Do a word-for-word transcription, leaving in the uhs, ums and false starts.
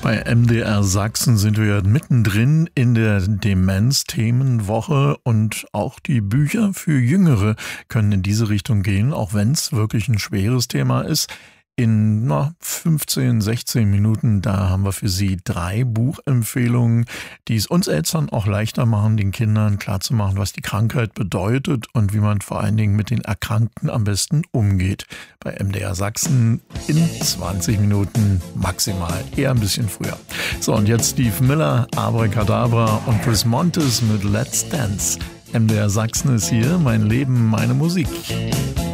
Bei M D R Sachsen sind wir ja mittendrin in der Demenz-Themenwoche und auch die Bücher für Jüngere können in diese Richtung gehen, auch wenn es wirklich ein schweres Thema ist. In na, fünfzehn, sechzehn Minuten, da haben wir für Sie drei Buchempfehlungen, die es uns Eltern auch leichter machen, den Kindern klarzumachen, was die Krankheit bedeutet und wie man vor allen Dingen mit den Erkrankten am besten umgeht. Bei M D R Sachsen in zwanzig Minuten maximal, eher ein bisschen früher. So, und jetzt Steve Miller, Abracadabra und Chris Montes mit Let's Dance. M D R Sachsen ist hier, mein Leben, meine Musik.